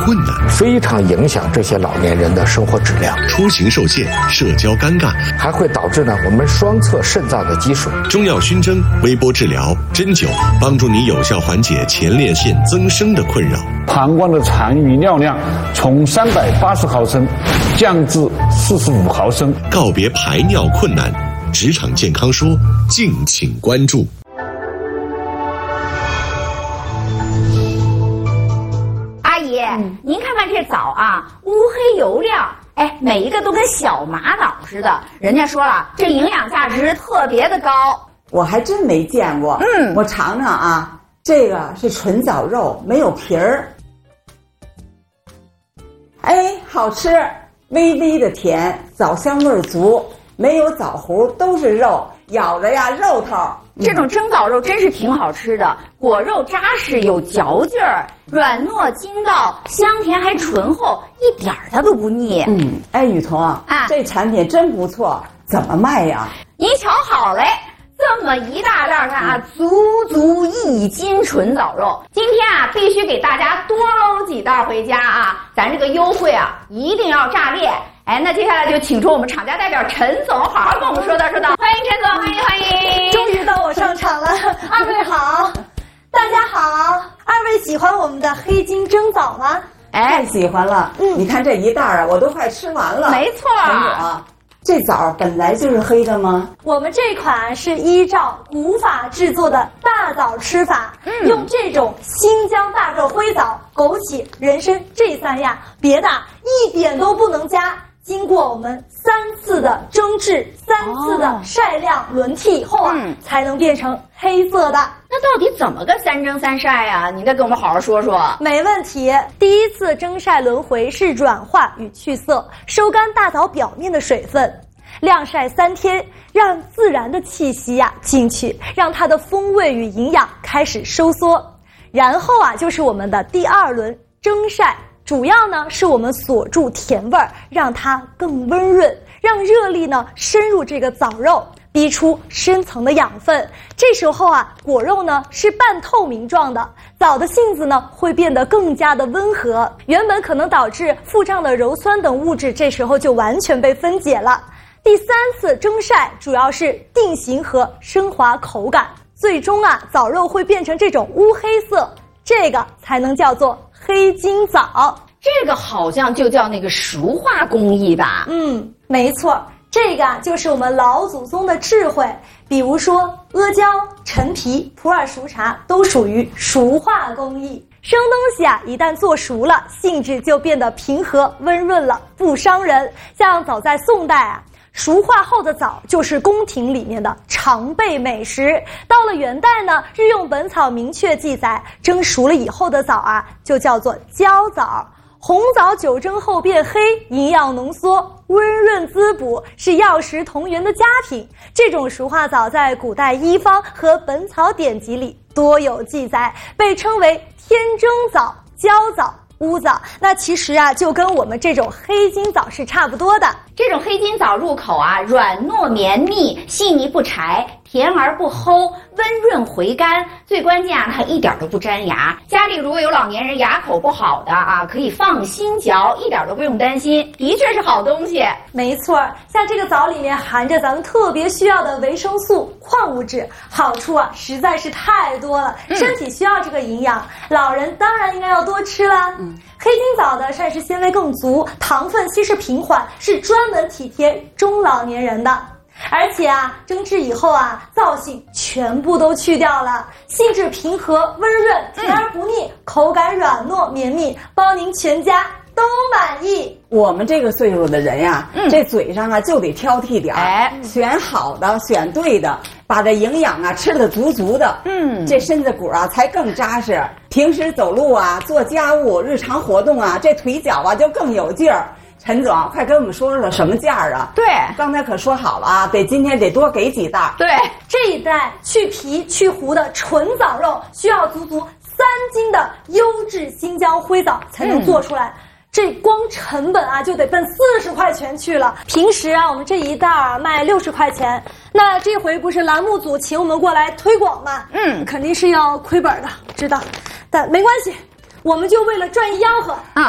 困难， 非常影响这些老年人的生活质量。 出行受限，社交尴尬， 还会导致我们双侧肾脏的积水。 中药熏蒸、微波治疗、针灸，帮助你有效缓解前列腺增生的困扰。 膀胱的残余尿量从380毫升降至45毫升， 告别排尿困难。职场健康说，敬请关注。 阿姨，您看看这枣啊，乌黑油亮，哎，每一个都跟小玛瑙似的。人家说了，这营养价值特别的高。 我还真没见过。我尝尝啊，这个是纯枣肉，没有皮儿。哎，好吃，微微的甜，枣香味足，没有枣核，都是肉，咬着呀肉头。 这种蒸枣肉真是挺好吃的，果肉扎实有嚼劲儿，软糯筋道，香甜还醇厚，一点它都不腻。 哎，雨桐啊，这产品真不错，怎么卖呀？ 您瞧好嘞，这么一大袋啊，足1斤纯枣肉。今天啊，必须给大家多搂几袋回家啊！咱这个优惠啊，一定要炸裂！哎，那接下来就请出我们厂家代表陈总，好好跟我们说道。欢迎陈总，欢迎！ 终于到我上场了，二位好，大家好。二位喜欢我们的黑金蒸枣吗？ 太喜欢了。你看这一袋啊，我都快吃完了。 没错。 陈总，这枣本来就是黑的吗？ 我们这款是依照古法制作的大枣吃法，用这种新疆大个灰枣、枸杞、人参这3样，别的一点都不能加。经过我们3次的蒸制、3次的晒晾轮替以后啊，才能变成黑色的。 那到底怎么个3蒸3晒啊？你再给我们好好说说。 没问题。第一次蒸晒轮回是软化与去色，收干大枣表面的水分，晾晒3天，让自然的气息进去，让它的风味与营养开始收缩。然后就是我们的第2轮蒸晒。主要呢是我们锁住甜味儿，让它更温润，让热力呢深入这个枣肉，逼出深层的养分。这时候果肉呢是半透明状的，枣的性子呢会变得更加的温和，原本可能导致腹胀的鞣酸等物质，这时候就完全被分解了。第3次蒸晒主要是定型和升华口感，最终枣肉会变成这种乌黑色，这个才能叫做黑金枣。 这个好像就叫那个熟化工艺吧？ 没错，这个就是我们老祖宗的智慧。比如说阿胶、陈皮、普洱熟茶都属于熟化工艺。生东西一旦做熟了，性质就变得平和温润了，不伤人。像早在宋代熟化后的枣就是宫廷里面的常备美食。到了元代呢，日用本草明确记载，蒸熟了以后的枣就叫做焦枣。红枣久蒸后变黑，营养浓缩，温润滋补，是药食同源的佳品。这种熟化枣在古代医方和本草典籍里多有记载，被称为天蒸枣、焦枣、乌枣。那其实就跟我们这种黑金枣是差不多的。 这种黑金枣入口软糯绵密，细腻不柴，甜而不齁，温润回甘。最关键它一点都不粘牙。家里如果有老年人牙口不好的可以放心嚼，一点都不用担心，的确是好东西。 没错，像这个枣里面含着咱们特别需要的维生素、矿物质，好处实在是太多了。身体需要这个营养，老人当然应该要多吃啦。黑金枣的膳食纤维更足，糖分稀释平缓，是专门体贴中老年人的。而且蒸制以后皂性全部都去掉了，性质平和温润，甜而不腻，口感软糯绵密，包您全家都满意。 我们这个岁数的人这嘴上就得挑剔点选好的，选对的，把这营养吃得足足的。这身子骨才更扎实。平时走路做家务、日常活动这腿脚就更有劲儿。陈总，快跟我们说说什么价啊？ 对， 刚才可说好了今天得多给几袋。 对， 这一袋去皮去核的纯枣肉需要足3斤的优质新疆灰枣才能做出来。这光成本就得奔40块钱去了。平时我们这一袋卖60块钱，那这回不是栏目组请我们过来推广吗？肯定是要亏本的，知道，但没关系，我们就为了赚一吆喝